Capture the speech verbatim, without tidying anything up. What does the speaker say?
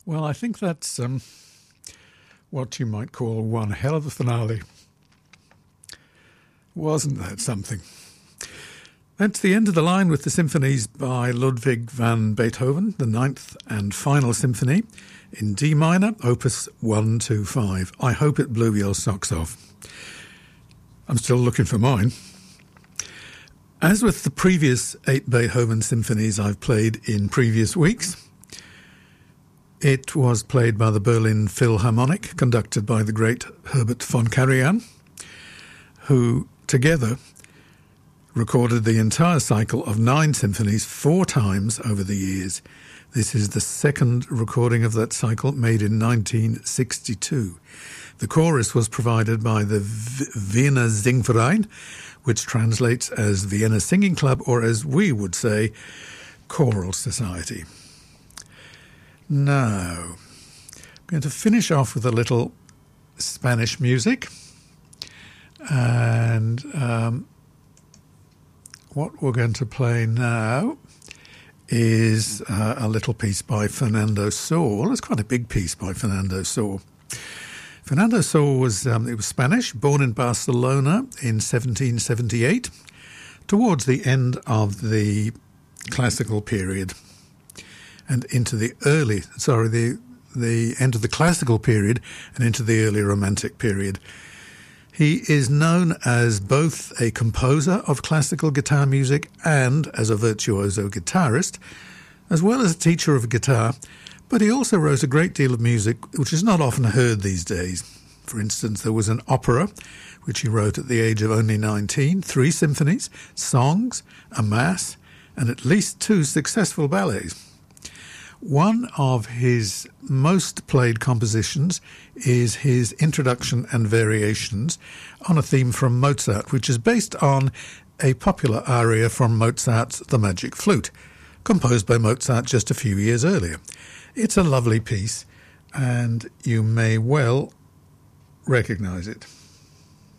Well, I think that's um, what you might call one hell of a finale. Wasn't that something? That's the end of the line with the symphonies by Ludwig van Beethoven, the ninth and final symphony in D minor, opus one two five. I hope it blew your socks off. I'm still looking for mine. As with the previous eight Beethoven symphonies I've played in previous weeks, it was played by the Berlin Philharmonic, conducted by the great Herbert von Karajan, who together recorded the entire cycle of nine symphonies four times over the years. This is the second recording of that cycle, made in nineteen sixty-two. The chorus was provided by the Wiener Singverein, which translates as Vienna Singing Club, or as we would say, Choral Society. Now, I'm going to finish off with a little Spanish music. And um, what we're going to play now is uh, a little piece by Fernando Sor. Well, it's quite a big piece by Fernando Sor. Fernando Sor was, um, it was Spanish, born in Barcelona in seventeen seventy-eight, towards the end of the classical period. And into the early, sorry, the the end of the classical period and into the early romantic period. He is known as both a composer of classical guitar music and as a virtuoso guitarist, as well as a teacher of guitar, but he also wrote a great deal of music which is not often heard these days. For instance, there was an opera which he wrote at the age of only nineteen, three symphonies, songs, a mass, and at least two successful ballets. One of his most played compositions is his Introduction and Variations on a theme from Mozart, which is based on a popular aria from Mozart's The Magic Flute, composed by Mozart just a few years earlier. It's a lovely piece, and you may well recognize it.